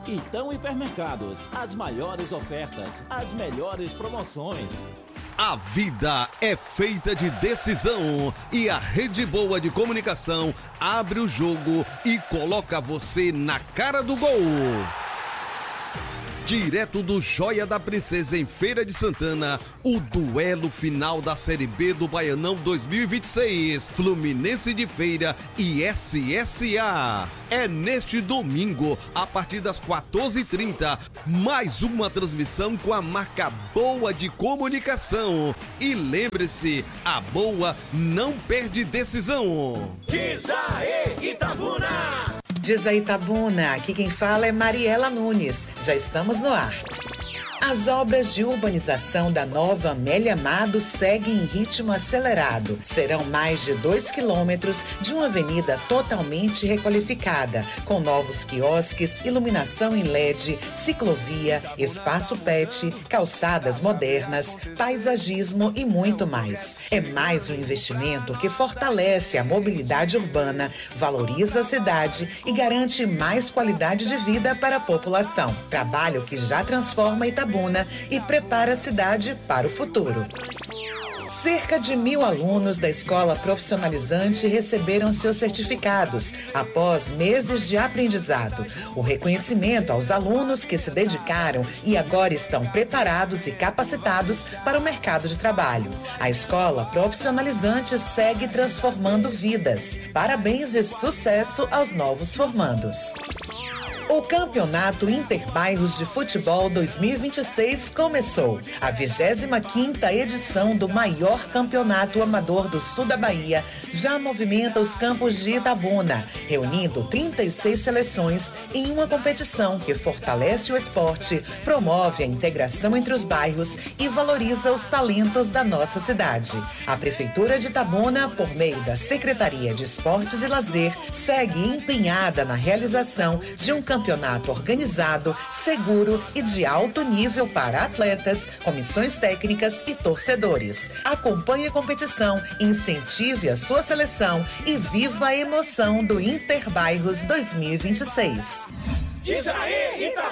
Então Hipermercados, as maiores ofertas, as melhores promoções. A vida é feita de decisão e a Rede Boa de Comunicação abre o jogo e coloca você na cara do gol. Direto do Joia da Princesa em Feira de Santana, o duelo final da Série B do Baianão 2026, Fluminense de Feira e SSA. É neste domingo, a partir das 14h30, mais uma transmissão com a marca Boa de Comunicação. E lembre-se, a Boa não perde decisão. Diz aí, Itabuna! Diz aí, Itabuna, aqui quem fala é Mariela Nunes. Já estamos no ar. As obras de urbanização da nova Amélia Amado seguem em ritmo acelerado. Serão mais de 2 quilômetros de uma avenida totalmente requalificada, com novos quiosques, iluminação em LED, ciclovia, espaço pet, calçadas modernas, paisagismo e muito mais. É mais um investimento que fortalece a mobilidade urbana, valoriza a cidade e garante mais qualidade de vida para a população. Trabalho que já transforma Itabuna e prepara a cidade para o futuro. Cerca de 1.000 alunos da Escola Profissionalizante receberam seus certificados após meses de aprendizado. O reconhecimento aos alunos que se dedicaram e agora estão preparados e capacitados para o mercado de trabalho. A Escola Profissionalizante segue transformando vidas. Parabéns e sucesso aos novos formandos. O Campeonato Interbairros de Futebol 2026 começou. A 25ª edição do maior campeonato amador do sul da Bahia já movimenta os campos de Itabuna, reunindo 36 seleções em uma competição que fortalece o esporte, promove a integração entre os bairros e valoriza os talentos da nossa cidade. A Prefeitura de Itabuna, por meio da Secretaria de Esportes e Lazer, segue empenhada na realização de um campeonato organizado, seguro e de alto nível para atletas, comissões técnicas e torcedores. Acompanhe a competição, incentive a sua seleção e viva a emoção do Interbairros 2026. Diz aí, Itabuna!